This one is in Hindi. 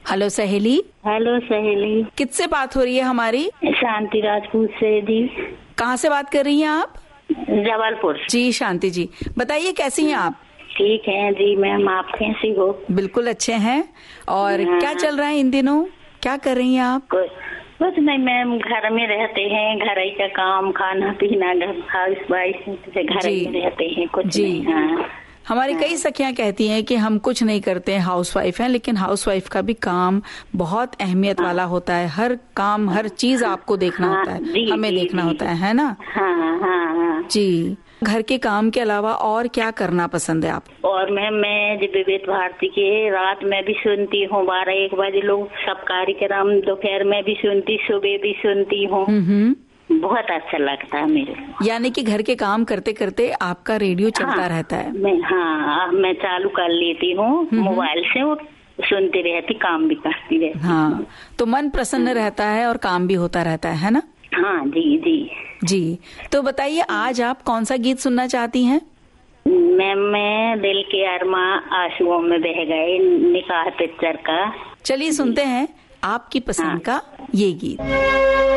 हेलो सहेली। हेलो सहेली। किससे बात हो रही है हमारी? शांति राजपूत से जी। कहाँ से बात कर रही हैं आप? जबलपुर जी। शांति जी बताइए, कैसी हैं आप? ठीक है जी मैम, आप कैसी हो? बिल्कुल अच्छे हैं। और क्या चल रहा है इन दिनों, क्या कर रही हैं आप? कुछ नहीं मैम, घर में रहते हैं, घर ही का काम, खाना पीना, हाउस वाइफ से घर में रहते हैं, कुछ जी। नहीं। हाँ। हमारी कई सखियां कहती हैं कि हम कुछ नहीं करते हैं, हाउसवाइफ हैं, लेकिन हाउसवाइफ का भी काम बहुत अहमियत वाला होता है। हर काम, हर चीज आपको देखना होता है, हमें देखना होता है ना? हाँ। जी। घर के काम के अलावा और क्या करना पसंद है आपको? और मैं जब विविध भारती के रात में भी सुनती हूँ, 12-1 बजे लोग सब कार्यक्रम, दोपहर में भी सुनती, सुबह भी सुनती हूँ। बहुत अच्छा लगता है मेरे। यानी कि घर के काम करते करते आपका रेडियो चलता रहता है? मैं चालू कर लेती हूँ मोबाइल से, वो सुनती रहती, काम भी करती रहती। हाँ, तो मन प्रसन्न रहता है और काम भी होता रहता है ना? हाँ जी जी जी। तो बताइए, आज आप कौन सा गीत सुनना चाहती हैं? मैं दिल के अरमा आंसुओं में बह गए, निकाह पिक्चर का। चलिए सुनते हैं आपकी पसंद का ये गीत।